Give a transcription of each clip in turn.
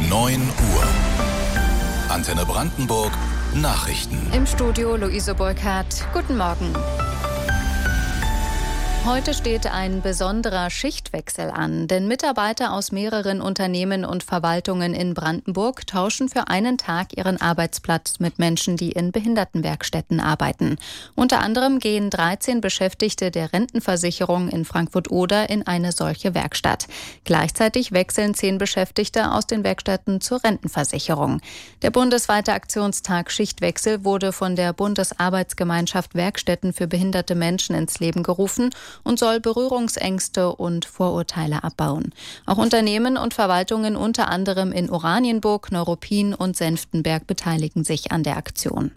9 Uhr. Antenne Brandenburg, Nachrichten. Im Studio Luise Burkhardt. Guten Morgen. Heute steht ein besonderer Schichtwechsel an, denn Mitarbeiter aus mehreren Unternehmen und Verwaltungen in Brandenburg tauschen für einen Tag ihren Arbeitsplatz mit Menschen, die in Behindertenwerkstätten arbeiten. Unter anderem gehen 13 Beschäftigte der Rentenversicherung in Frankfurt-Oder in eine solche Werkstatt. Gleichzeitig wechseln 10 Beschäftigte aus den Werkstätten zur Rentenversicherung. Der bundesweite Aktionstag Schichtwechsel wurde von der Bundesarbeitsgemeinschaft Werkstätten für behinderte Menschen ins Leben gerufen und soll Berührungsängste und Vorurteile abbauen. Auch Unternehmen und Verwaltungen unter anderem in Oranienburg, Neuruppin und Senftenberg beteiligen sich an der Aktion.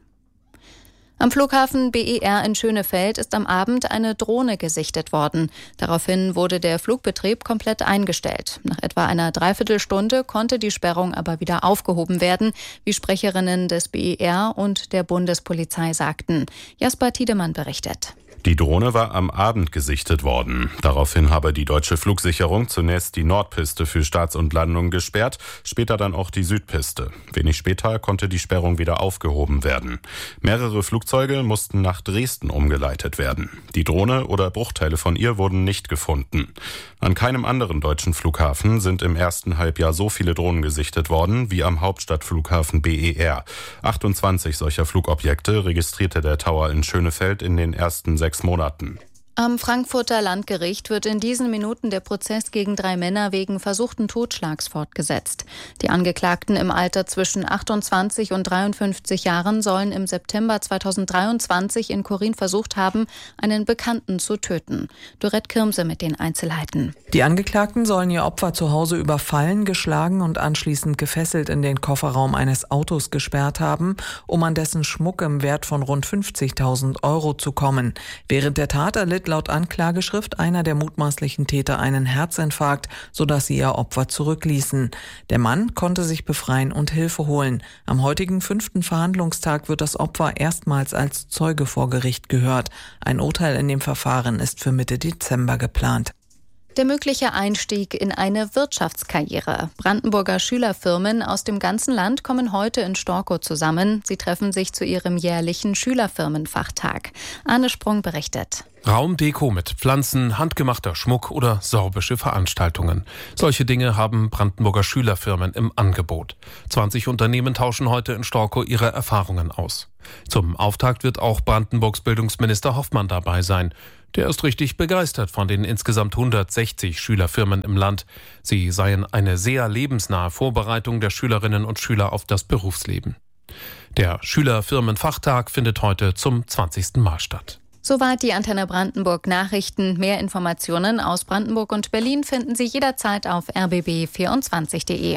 Am Flughafen BER in Schönefeld ist am Abend eine Drohne gesichtet worden. Daraufhin wurde der Flugbetrieb komplett eingestellt. Nach etwa einer Dreiviertelstunde konnte die Sperrung aber wieder aufgehoben werden, wie Sprecherinnen des BER und der Bundespolizei sagten. Jasper Tiedemann berichtet. Die Drohne war am Abend gesichtet worden. Daraufhin habe die deutsche Flugsicherung zunächst die Nordpiste für Starts und Landungen gesperrt, später dann auch die Südpiste. Wenig später konnte die Sperrung wieder aufgehoben werden. Mehrere Flugzeuge mussten nach Dresden umgeleitet werden. Die Drohne oder Bruchteile von ihr wurden nicht gefunden. An keinem anderen deutschen Flughafen sind im ersten Halbjahr so viele Drohnen gesichtet worden wie am Hauptstadtflughafen BER. 28 solcher Flugobjekte registrierte der Tower in Schönefeld in den ersten 6 Monaten. Am Frankfurter Landgericht wird in diesen Minuten der Prozess gegen 3 Männer wegen versuchten Totschlags fortgesetzt. Die Angeklagten im Alter zwischen 28 und 53 Jahren sollen im September 2023 in Korin versucht haben, einen Bekannten zu töten. Dorette Kirmse mit den Einzelheiten. Die Angeklagten sollen ihr Opfer zu Hause überfallen, geschlagen und anschließend gefesselt in den Kofferraum eines Autos gesperrt haben, um an dessen Schmuck im Wert von rund 50.000 € zu kommen. Während der Tat erlitt laut Anklageschrift einer der mutmaßlichen Täter einen Herzinfarkt, sodass sie ihr Opfer zurückließen. Der Mann konnte sich befreien und Hilfe holen. Am heutigen 5. Verhandlungstag wird das Opfer erstmals als Zeuge vor Gericht gehört. Ein Urteil in dem Verfahren ist für Mitte Dezember geplant. Der mögliche Einstieg in eine Wirtschaftskarriere. Brandenburger Schülerfirmen aus dem ganzen Land kommen heute in Storkow zusammen. Sie treffen sich zu ihrem jährlichen Schülerfirmenfachtag. Arne Sprung berichtet. Raumdeko mit Pflanzen, handgemachter Schmuck oder sorbische Veranstaltungen. Solche Dinge haben Brandenburger Schülerfirmen im Angebot. 20 Unternehmen tauschen heute in Storkow ihre Erfahrungen aus. Zum Auftakt wird auch Brandenburgs Bildungsminister Hoffmann dabei sein. Der ist richtig begeistert von den insgesamt 160 Schülerfirmen im Land. Sie seien eine sehr lebensnahe Vorbereitung der Schülerinnen und Schüler auf das Berufsleben. Der Schülerfirmenfachtag findet heute zum 20. Mal statt. Soweit die Antenne Brandenburg Nachrichten. Mehr Informationen aus Brandenburg und Berlin finden Sie jederzeit auf rbb24.de.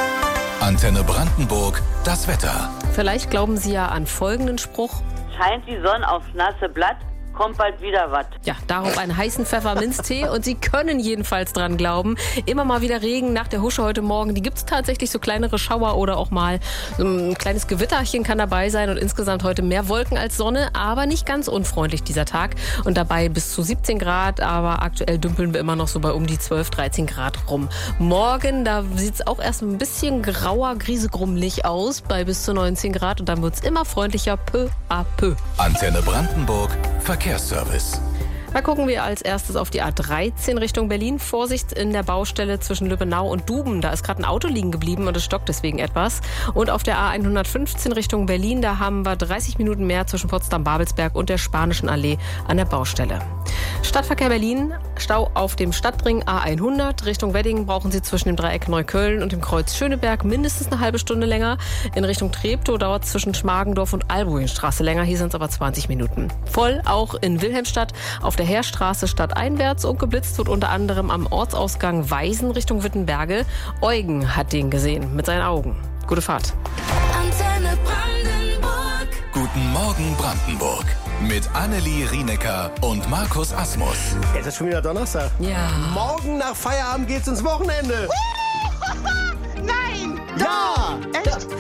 Antenne Brandenburg, das Wetter. Vielleicht glauben Sie ja an folgenden Spruch. Scheint die Sonne aufs nasse Blatt, kommt bald wieder was. Ja, darauf einen heißen Pfefferminztee und Sie können jedenfalls dran glauben. Immer mal wieder Regen nach der Husche heute Morgen. Die gibt es tatsächlich, so kleinere Schauer oder auch mal so ein kleines Gewitterchen kann dabei sein und insgesamt heute mehr Wolken als Sonne, aber nicht ganz unfreundlich dieser Tag und dabei bis zu 17 Grad, aber aktuell dümpeln wir immer noch so bei um die 12, 13 Grad rum. Morgen, da sieht es auch erst ein bisschen grauer, griesegrummelig aus bei bis zu 19 Grad und dann wird es immer freundlicher peu à peu. Antenne Brandenburg, Verkehrsservice. Da gucken wir als erstes auf die A13 Richtung Berlin. Vorsicht in der Baustelle zwischen Lübbenau und Duben. Da ist gerade ein Auto liegen geblieben und es stockt deswegen etwas. Und auf der A115 Richtung Berlin, da haben wir 30 Minuten mehr zwischen Potsdam-Babelsberg und der Spanischen Allee an der Baustelle. Stadtverkehr Berlin, Stau auf dem Stadtring A100. Richtung Wedding brauchen Sie zwischen dem Dreieck Neukölln und dem Kreuz Schöneberg mindestens eine halbe Stunde länger. In Richtung Treptow dauert es zwischen Schmargendorf und Albuinstraße länger. Hier sind es aber 20 Minuten. Voll auch in Wilhelmstadt auf der Heerstraße stadteinwärts und geblitzt wird unter anderem am Ortsausgang Weisen Richtung Wittenberge. Eugen hat den gesehen mit seinen Augen. Gute Fahrt. Antenne Brandenburg. Guten Morgen Brandenburg. Mit Annelie Rienecker und Markus Asmus. Es ist schon wieder Donnerstag. Ja. Morgen nach Feierabend geht's ins Wochenende. Nein! Ja! Echt?